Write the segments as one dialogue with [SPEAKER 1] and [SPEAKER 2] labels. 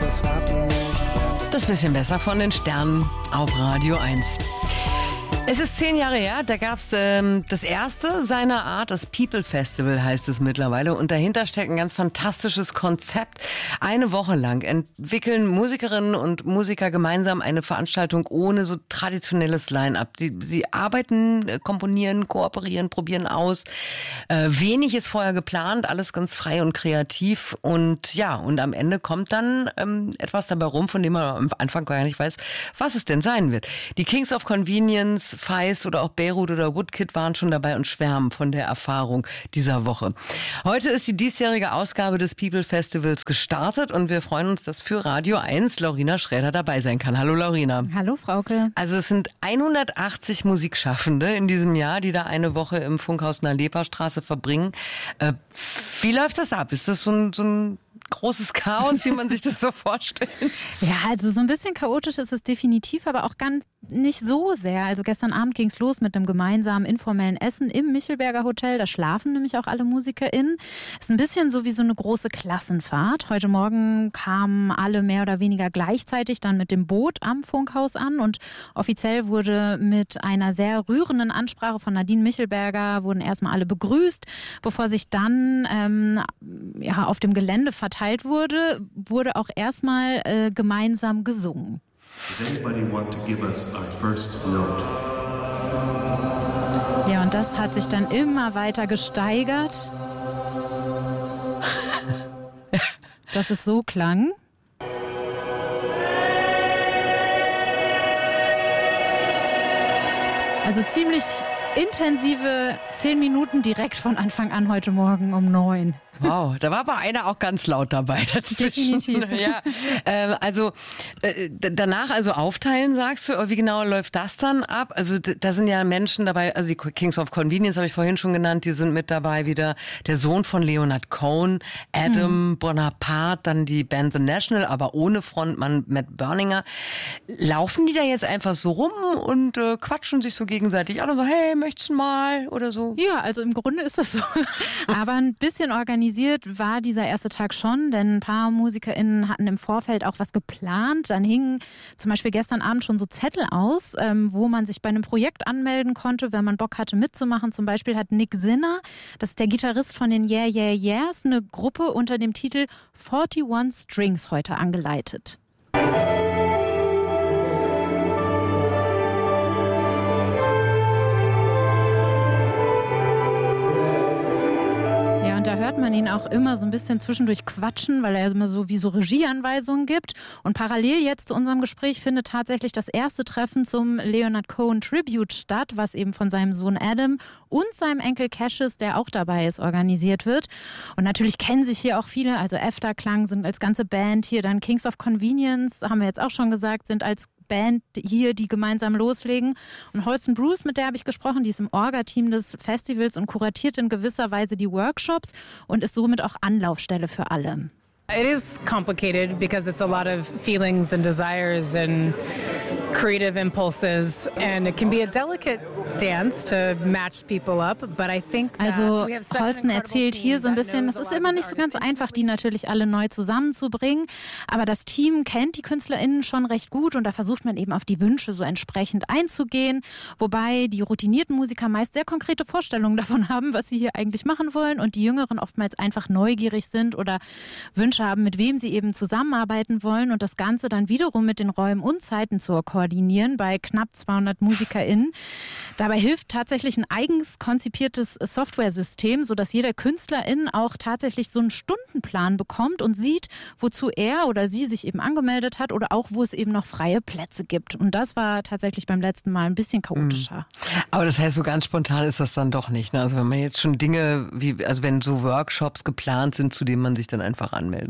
[SPEAKER 1] das warten nicht.
[SPEAKER 2] Das bisschen besser von den Sternen auf Radio 1. Es ist 10 Jahre her, da gab es das erste seiner Art, das People Festival heißt es mittlerweile. Und dahinter steckt ein ganz fantastisches Konzept. Eine Woche lang entwickeln Musikerinnen und Musiker gemeinsam eine Veranstaltung ohne so traditionelles Line-up. Sie arbeiten, komponieren, kooperieren, probieren aus. Wenig ist vorher geplant, alles ganz frei und kreativ. Und ja, und am Ende kommt dann etwas dabei rum, von dem man am Anfang gar nicht weiß, was es denn sein wird. Die Kings of Convenience, Feist oder auch Beirut oder Woodkid waren schon dabei und schwärmen von der Erfahrung dieser Woche. Heute ist die diesjährige Ausgabe des People Festivals gestartet und wir freuen uns, dass für Radio 1 Laurina Schräder dabei sein kann. Hallo Laurina.
[SPEAKER 3] Hallo Frauke.
[SPEAKER 2] Also es sind 180 Musikschaffende in diesem Jahr, die da eine Woche im Funkhaus in der Leperstraße verbringen. Wie läuft das ab? Ist das so ein großes Chaos, wie man sich das so vorstellt?
[SPEAKER 3] Ja, also so ein bisschen chaotisch ist es definitiv, aber auch ganz nicht so sehr. Also gestern Abend ging es los mit einem gemeinsamen informellen Essen im Michelberger Hotel. Da schlafen nämlich auch alle MusikerInnen. Ist ein bisschen so wie so eine große Klassenfahrt. Heute Morgen kamen alle mehr oder weniger gleichzeitig dann mit dem Boot am Funkhaus an und offiziell wurde mit einer sehr rührenden Ansprache von Nadine Michelberger wurden erstmal alle begrüßt, bevor sich dann auf dem Gelände verteilt wurde auch erstmal gemeinsam gesungen.
[SPEAKER 4] Does anybody want to give us our first note?
[SPEAKER 3] Ja, und das hat sich dann immer weiter gesteigert, dass es so klang. Also ziemlich intensive 10 Minuten direkt von Anfang an heute Morgen um 9.
[SPEAKER 2] Wow, da war aber einer auch ganz laut dabei.
[SPEAKER 3] Definitiv.
[SPEAKER 2] Ja, danach also aufteilen, sagst du, aber wie genau läuft das dann ab? Also da sind ja Menschen dabei, also die Kings of Convenience habe ich vorhin schon genannt, die sind mit dabei wieder. Der Sohn von Leonard Cohen, Adam Bonaparte, dann die Band The National, aber ohne Frontmann Matt Berninger. Laufen die da jetzt einfach so rum und quatschen sich so gegenseitig an und so, hey, möchtest du mal oder so?
[SPEAKER 3] Ja, also im Grunde ist das so. Aber ein bisschen organisiert war dieser erste Tag schon, denn ein paar MusikerInnen hatten im Vorfeld auch was geplant. Dann hingen zum Beispiel gestern Abend schon so Zettel aus, wo man sich bei einem Projekt anmelden konnte, wenn man Bock hatte mitzumachen. Zum Beispiel hat Nick Sinner, das ist der Gitarrist von den Yeah Yeah Yeahs, eine Gruppe unter dem Titel 41 Strings heute angeleitet. Da hört man ihn auch immer so ein bisschen zwischendurch quatschen, weil er immer so wie so Regieanweisungen gibt. Und parallel jetzt zu unserem Gespräch findet tatsächlich das erste Treffen zum Leonard Cohen Tribute statt, was eben von seinem Sohn Adam und seinem Enkel Cassius, der auch dabei ist, organisiert wird. Und natürlich kennen sich hier auch viele, also Efterklang sind als ganze Band hier, dann Kings of Convenience, haben wir jetzt auch schon gesagt, sind als Band hier, die gemeinsam loslegen. Und Holston Bruce, mit der habe ich gesprochen, die ist im Orga-Team des Festivals und kuratiert in gewisser Weise die Workshops und ist somit auch Anlaufstelle für alle.
[SPEAKER 5] It is complicated because it's a lot of feelings and desires and creative impulses, and it can be a delicate dance to match people up, but I think
[SPEAKER 3] also Holston erzählt hier so ein bisschen, es ist immer nicht so ganz einfach, die natürlich alle neu zusammenzubringen, aber das Team kennt die KünstlerInnen schon recht gut und da versucht man eben auf die Wünsche so entsprechend einzugehen, wobei die routinierten Musiker meist sehr konkrete Vorstellungen davon haben, was sie hier eigentlich machen wollen und die Jüngeren oftmals einfach neugierig sind oder Wünsche haben, mit wem sie eben zusammenarbeiten wollen und das Ganze dann wiederum mit den Räumen und Zeiten zu koordinieren bei knapp 200 MusikerInnen. Dabei hilft tatsächlich ein eigens konzipiertes Software-System, sodass jeder KünstlerIn auch tatsächlich so einen Stundenplan bekommt und sieht, wozu er oder sie sich eben angemeldet hat oder auch, wo es eben noch freie Plätze gibt. Und das war tatsächlich beim letzten Mal ein bisschen chaotischer.
[SPEAKER 2] Aber das heißt, so ganz spontan ist das dann doch nicht, ne? Also wenn man jetzt schon Dinge wie, also wenn so Workshops geplant sind, zu denen man sich dann einfach anmeldet.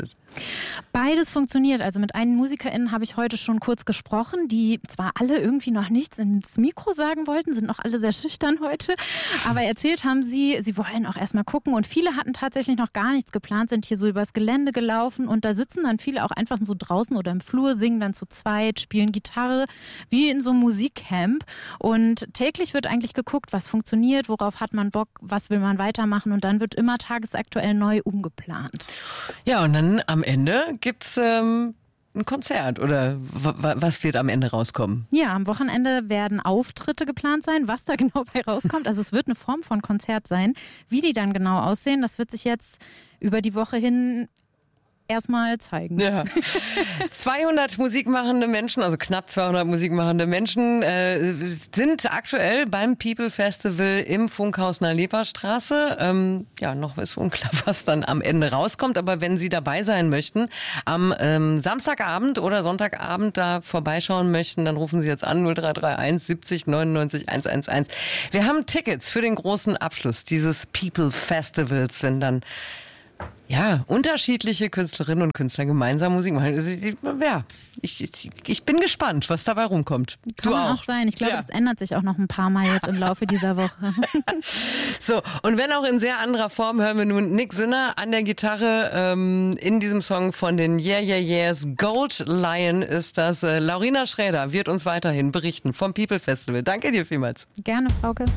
[SPEAKER 3] Beides funktioniert. Also mit einigen MusikerInnen habe ich heute schon kurz gesprochen, die zwar alle irgendwie noch nichts ins Mikro sagen wollten, sind noch alle sehr schüchtern heute, aber erzählt haben sie wollen auch erstmal gucken und viele hatten tatsächlich noch gar nichts geplant, sind hier so übers Gelände gelaufen und da sitzen dann viele auch einfach so draußen oder im Flur, singen dann zu zweit, spielen Gitarre, wie in so einem Musikcamp und täglich wird eigentlich geguckt, was funktioniert, worauf hat man Bock, was will man weitermachen und dann wird immer tagesaktuell neu umgeplant.
[SPEAKER 2] Ja, und dann am Ende gibt's ein Konzert oder was wird am Ende rauskommen?
[SPEAKER 3] Ja, am Wochenende werden Auftritte geplant sein. Was da genau bei rauskommt, also es wird eine Form von Konzert sein. Wie die dann genau aussehen, das wird sich jetzt über die Woche hin erstmal zeigen.
[SPEAKER 2] Ja. 200 musikmachende Menschen, also knapp 200 musikmachende Menschen sind aktuell beim People Festival im Funkhaus Nalepa-Straße. Noch ist unklar, was dann am Ende rauskommt, aber wenn Sie dabei sein möchten, am Samstagabend oder Sonntagabend da vorbeischauen möchten, dann rufen Sie jetzt an 0331 70 99 111. Wir haben Tickets für den großen Abschluss dieses People Festivals, wenn dann unterschiedliche Künstlerinnen und Künstler gemeinsam Musik machen. Also, ich bin gespannt, was dabei rumkommt.
[SPEAKER 3] Kann auch sein. Ich glaube, das ändert sich auch noch ein paar Mal jetzt im Laufe dieser Woche.
[SPEAKER 2] So, und wenn auch in sehr anderer Form, hören wir nun Nick Sinner an der Gitarre in diesem Song von den Yeah Yeah Yeahs. Gold Lion ist das. Laurina Schräder wird uns weiterhin berichten vom People Festival. Danke dir vielmals.
[SPEAKER 3] Gerne, Frauke.